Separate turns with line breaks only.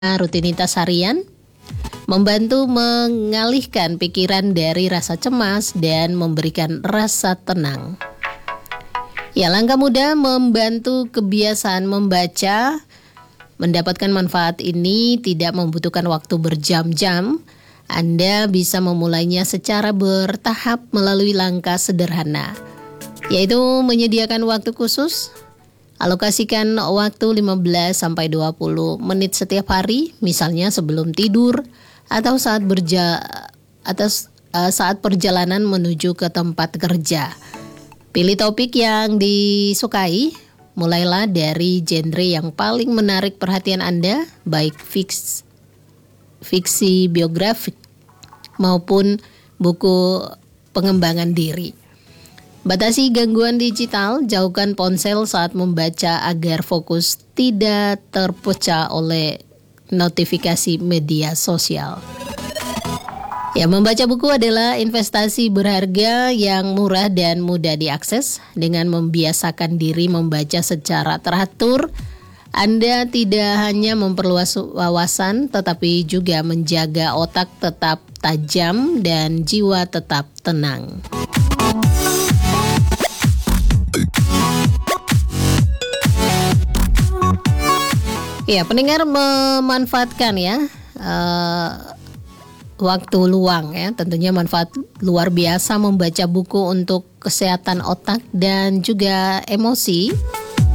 rutinitas harian, membantu mengalihkan pikiran dari rasa cemas dan memberikan rasa tenang. Ya, langkah mudah membantu kebiasaan membaca. Mendapatkan manfaat ini tidak membutuhkan waktu berjam-jam. Anda bisa memulainya secara bertahap melalui langkah sederhana, yaitu menyediakan waktu khusus. Alokasikan waktu 15-20 menit setiap hari, misalnya sebelum tidur atau saat saat perjalanan menuju ke tempat kerja. Pilih topik yang disukai. Mulailah dari genre yang paling menarik perhatian Anda, baik fiksi biografik maupun buku pengembangan diri. Batasi gangguan digital, jauhkan ponsel saat membaca agar fokus tidak terpecah oleh notifikasi media sosial. Ya, membaca buku adalah investasi berharga yang murah dan mudah diakses. Dengan membiasakan diri membaca secara teratur, Anda tidak hanya memperluas wawasan, tetapi juga menjaga otak tetap tajam dan jiwa tetap tenang. Ya, pendengar memanfaatkan waktu luang ya, tentunya manfaat luar biasa membaca buku untuk kesehatan otak dan juga emosi.